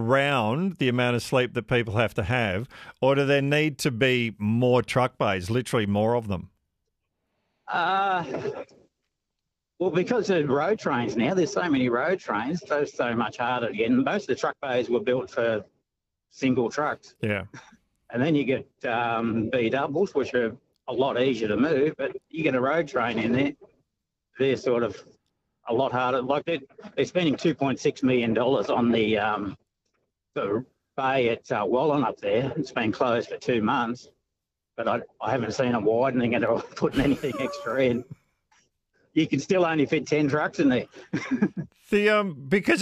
around the amount of sleep that people have to have, or do there need to be more truck bays, literally more of them? Well, because of road trains now, there's so many road trains, so much harder to get. And most of the truck bays were built for single trucks. Yeah. And then you get B doubles, which are a lot easier to move, but you get a road train in there, they're sort of a lot harder. Like they're spending $2.6 million on the bay at Wallen up there. It's been closed for 2 months, but I haven't seen them widening it or putting anything extra in. You can still only fit 10 trucks in there. Because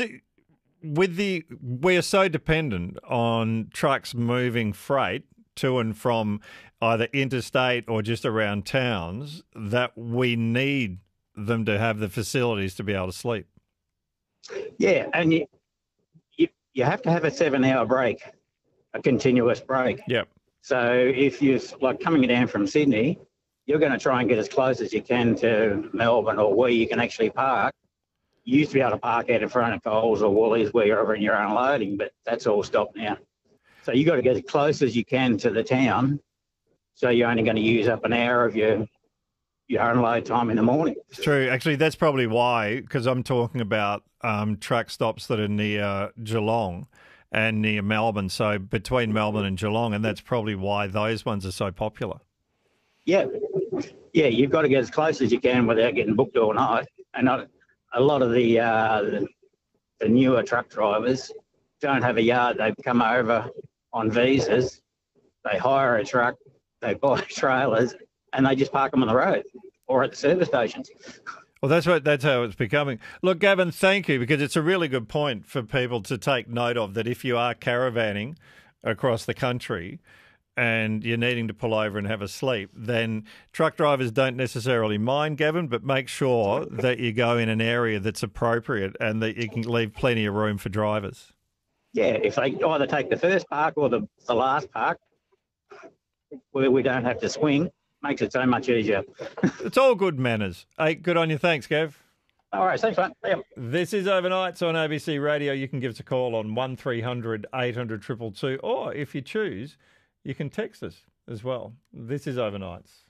we are so dependent on trucks moving freight to and from either interstate or just around towns that we need them to have the facilities to be able to sleep. Yeah, and you have to have a 7-hour break, a continuous break. Yep. So if you're like coming down from Sydney, you're going to try and get as close as you can to Melbourne or where you can actually park. You used to be able to park out in front of Coles or Woolies where you're over in your unloading, but that's all stopped now. So you got to get as close as you can to the town. So you're only going to use up an hour of your unload time in the morning. It's true. Actually, that's probably why, because I'm talking about truck stops that are near Geelong and near Melbourne, so between Melbourne and Geelong, and that's probably why those ones are so popular. Yeah, you've got to get as close as you can without getting booked all night. And a lot of the newer truck drivers don't have a yard. They come over on visas, they hire a truck, they buy trailers, and they just park them on the road or at the service stations. Well, that's how it's becoming. Look, Gavin, thank you, because it's a really good point for people to take note of, that if you are caravanning across the country and you're needing to pull over and have a sleep, then truck drivers don't necessarily mind, Gavin, but make sure that you go in an area that's appropriate and that you can leave plenty of room for drivers. Yeah, if they either take the first park or the last park, where we don't have to swing, makes it so much easier. It's all good manners. Hey, good on you. Thanks, Gav. All right, thanks, mate. Yeah. This is Overnights on ABC Radio. You can give us a call on 1300 800 222, or if you choose, you can text us as well. This is Overnights.